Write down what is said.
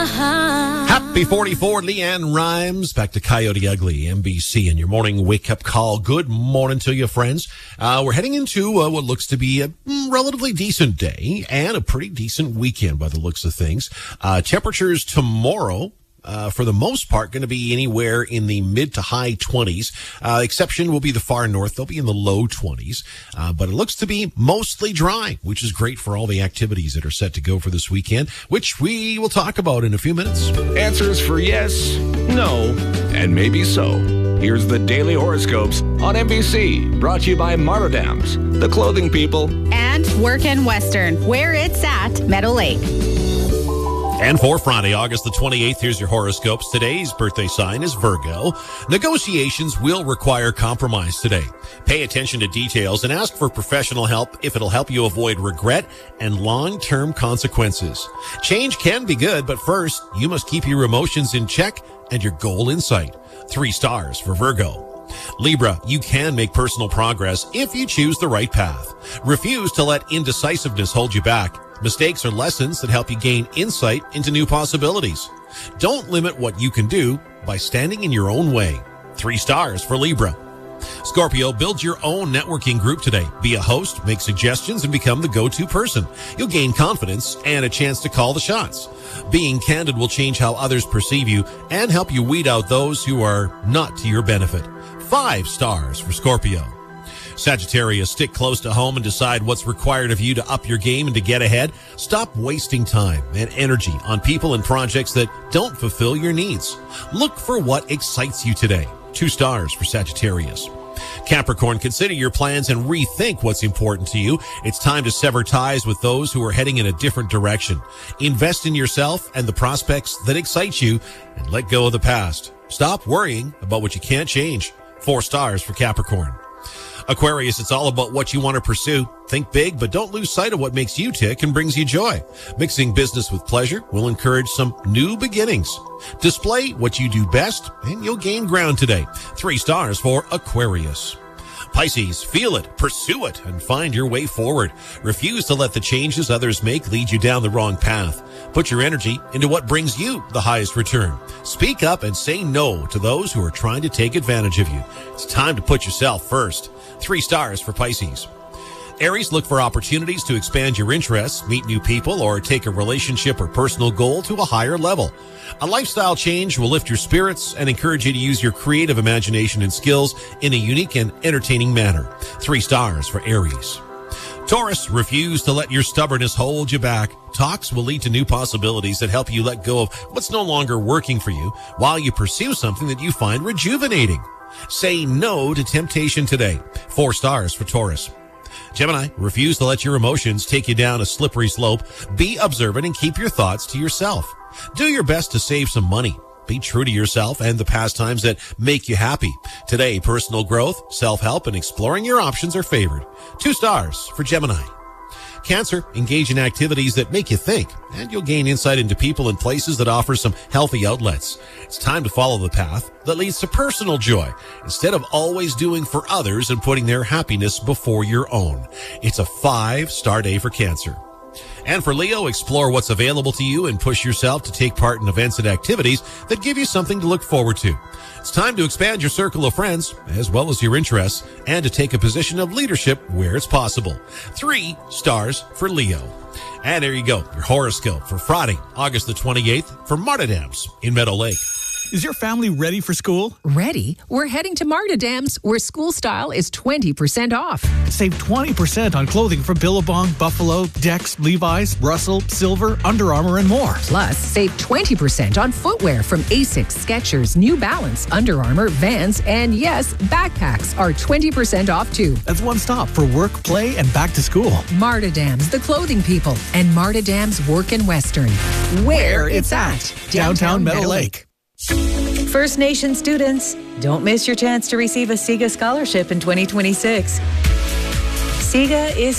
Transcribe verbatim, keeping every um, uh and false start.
Happy forty-four, Leanne Rhymes. Back to Coyote Ugly, N B C, and your morning wake-up call. Good morning to you, friends. Uh, we're heading into uh, what looks to be a mm, relatively decent day and a pretty decent weekend by the looks of things. Uh, temperatures tomorrow, Uh, for the most part, going to be anywhere in the mid to high twenties. Uh, exception will be the far north. They'll be in the low twenties. Uh, but it looks to be mostly dry, which is great for all the activities that are set to go for this weekend, which we will talk about in a few minutes. Answers for yes, no, and maybe so. Here's the Daily Horoscopes on N B C, brought to you by Martadams, the clothing people. And Work and Western, where it's at Meadow Lake. And for Friday, August the twenty-eighth, here's your horoscopes. Today's birthday sign is Virgo. Negotiations will require compromise today. Pay attention to details and ask for professional help if it'll help you avoid regret and long-term consequences. Change can be good, but first, you must keep your emotions in check and your goal in sight. Three stars for Virgo. Libra, you can make personal progress if you choose the right path. Refuse to let indecisiveness hold you back. Mistakes are lessons that help you gain insight into new possibilities. Don't limit what you can do by standing in your own way. Three stars for Libra. Scorpio, build your own networking group today. Be a host, make suggestions, and become the go-to person. You'll gain confidence and a chance to call the shots. Being candid will change how others perceive you and help you weed out those who are not to your benefit. Five stars for Scorpio. Sagittarius, stick close to home and decide what's required of you to up your game and to get ahead. Stop wasting time and energy on people and projects that don't fulfill your needs. Look for what excites you today. Two stars for Sagittarius. Capricorn, consider your plans and rethink what's important to you. It's time to sever ties with those who are heading in a different direction. Invest in yourself and the prospects that excite you and let go of the past. Stop worrying about what you can't change. Four stars for Capricorn. Aquarius, it's all about what you want to pursue. Think big, but don't lose sight of what makes you tick and brings you joy. Mixing business with pleasure will encourage some new beginnings. Display what you do best, and you'll gain ground today. Three stars for Aquarius. Pisces, feel it, pursue it, and find your way forward. Refuse to let the changes others make lead you down the wrong path. Put your energy into what brings you the highest return. Speak up and say no to those who are trying to take advantage of you. It's time to put yourself first. Three stars for Pisces. Aries, look for opportunities to expand your interests, meet new people, or take a relationship or personal goal to a higher level. A lifestyle change will lift your spirits and encourage you to use your creative imagination and skills in a unique and entertaining manner. Three stars for Aries. Taurus, refuse to let your stubbornness hold you back. Talks will lead to new possibilities that help you let go of what's no longer working for you while you pursue something that you find rejuvenating. Say no to temptation today. Four stars for Taurus. Gemini, refuse to let your emotions take you down a slippery slope. Be observant and keep your thoughts to yourself. Do your best to save some money. Be true to yourself and the pastimes that make you happy. Today, personal growth, self-help, and exploring your options are favored. Two stars for Gemini. Cancer, engage in activities that make you think, and you'll gain insight into people and places that offer some healthy outlets. It's time to follow the path that leads to personal joy, instead of always doing for others and putting their happiness before your own. It's a five-star day for Cancer. And for Leo, explore what's available to you and push yourself to take part in events and activities that give you something to look forward to. It's time to expand your circle of friends, as well as your interests, and to take a position of leadership where it's possible. Three stars for Leo. And there you go, your horoscope for Friday, August the twenty-eighth, for Martadams in Meadow Lake. Is your family ready for school? Ready? We're heading to Martadams, where school style is twenty percent off. Save twenty percent on clothing from Billabong, Buffalo, Dex, Levi's, Russell, Silver, Under Armour, and more. Plus, save twenty percent on footwear from Asics, Skechers, New Balance, Under Armour, Vans, and yes, backpacks are twenty percent off too. That's one stop for work, play, and back to school. Martadams, the clothing people, and Martadams Work and Western, where it's at downtown Meadow Lake. First Nation students, don't miss your chance to receive a SIGA scholarship in twenty twenty-six. SIGA is